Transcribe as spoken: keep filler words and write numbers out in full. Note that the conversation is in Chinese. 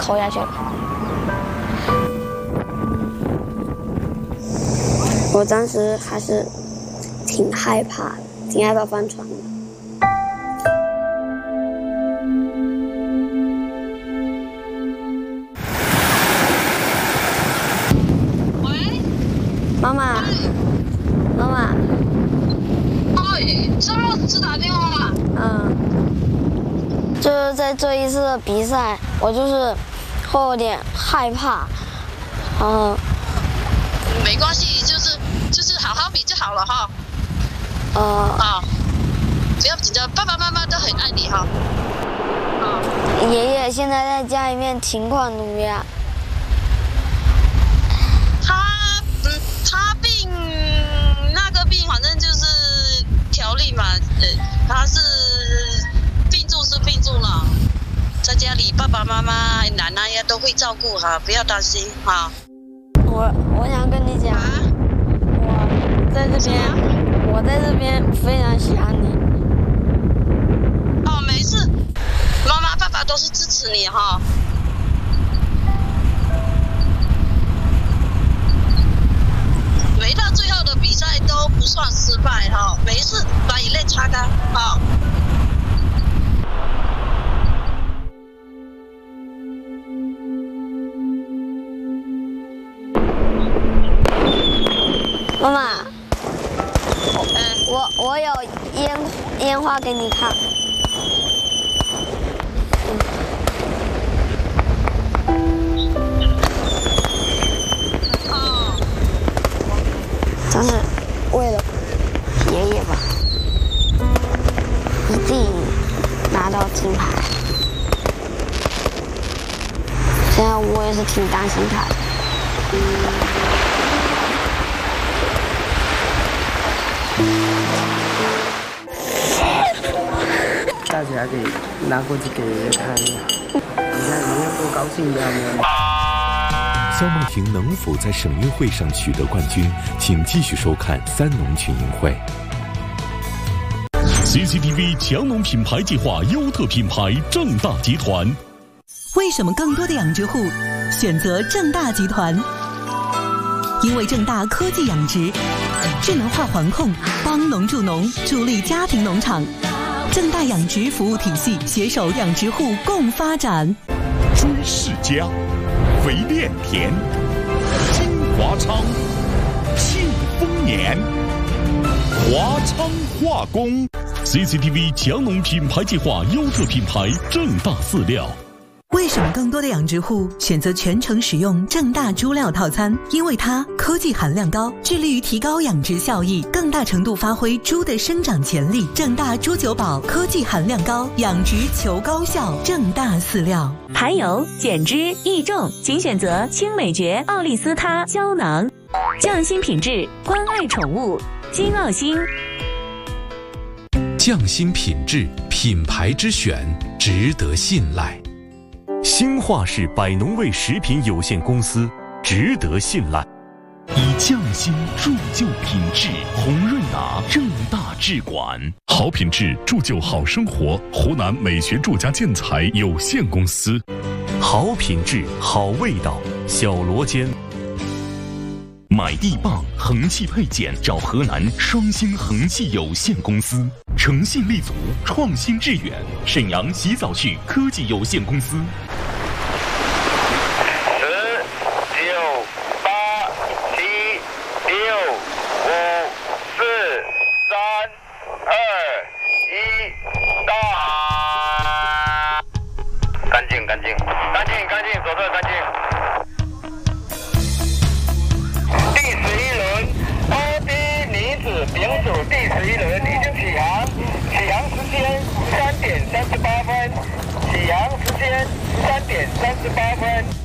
投下去了。我当时还是挺害怕，挺害怕翻船的。 喂， 妈妈，妈妈。 哎，是老师打电话吗？ 嗯，就是在这一次的比赛，我就是会有点害怕，然后没关系，就是就是好好比就好了哈。 呃啊，不要紧张，爸爸妈妈都很爱你哈。啊， 爷爷现在在家里面情况怎么样？ 他嗯，他病那个病，反正就是调理嘛，呃，他是病重是病重了，在家里爸爸妈妈、奶奶呀都会照顾哈，不要担心哈。 我我想跟你讲， 啊， 我在这边，我在这边非常想你。 哦，没事，妈妈、爸爸都是支持你哈。没到最后的比赛都不算失败哈，没事，把眼泪擦干哈。 妈妈， 嗯， 我我有烟烟花给你看。 哦， 但是为了爷爷吧，一定拿到金牌。现在我也是挺担心他的。 大家给拿过去给爷爷看，你看爷爷多高兴的呢。 肖梦婷能否在省运会上取得冠军？请继续收看三农群英会。 C C T V 强农品牌计划优特品牌正大集团。 为什么更多的养殖户选择正大集团？因为正大科技养殖，智能化环控，帮农助农，助力家庭农场。正大养殖服务体系携手养殖户共发展。 猪世家，肥炼田，金华昌，庆丰年，华昌化工。C C T V 强农品牌计划优特品牌正大饲料。 为什么更多的养殖户选择全程使用正大猪料套餐？因为它科技含量高，致力于提高养殖效益，更大程度发挥猪的生长潜力。正大猪九宝科技含量高，养殖求高效。正大饲料。 排油、减脂、益重，请选择青美绝奥利司他胶囊。匠心品质，关爱宠物，金奥心。 匠心品质，品牌之选，值得信赖。 兴化市百农味食品有限公司值得信赖，以匠心铸就品质，鸿润达正大制管，好品质铸就好生活。湖南美学住家建材有限公司，好品质好味道，小罗间。买地磅恒器配件找河南双星恒器有限公司，诚信立足，创新致远。沈阳洗澡区科技有限公司。 十、九、八、七、六、五、四、三、二、一，到！干净，干净，干净，干净，左侧干净。第十一轮 ，O B 女子丙组第十一轮已经起航，起航时间三点三十八分，起航时间三点三十八分。